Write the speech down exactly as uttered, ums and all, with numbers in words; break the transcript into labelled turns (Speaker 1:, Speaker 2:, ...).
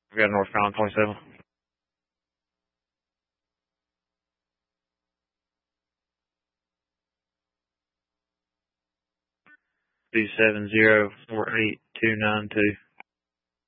Speaker 1: We got North Carolina twenty-seven. Two seven zero four eight two nine two.